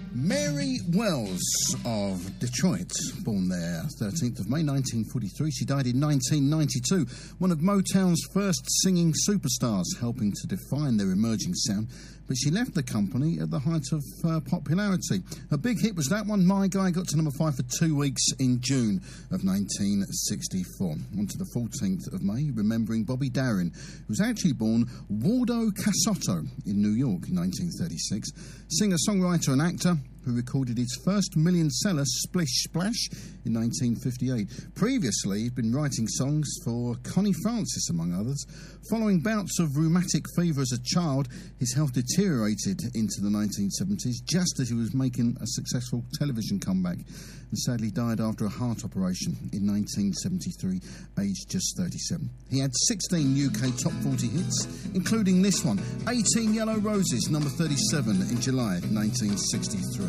Mary Wells of Detroit, born there 13th of May 1943. She died in 1992, one of Motown's first singing superstars, helping to define their emerging sound. But she left the company at the height of popularity. Her big hit was that one, My Guy, got to number 5 for 2 weeks in June of 1964. On to the 14th of May, remembering Bobby Darin, who was actually born Waldo Casotto in New York in 1936. Singer, songwriter and actor who recorded his first million-seller, Splish Splash, in 1958. Previously, he'd been writing songs for Connie Francis, among others. Following bouts of rheumatic fever as a child, his health deteriorated into the 1970s, just as he was making a successful television comeback, and sadly died after a heart operation in 1973, aged just 37. He had 16 UK top 40 hits, including this one, 18 Yellow Roses, number 37 in July 1963.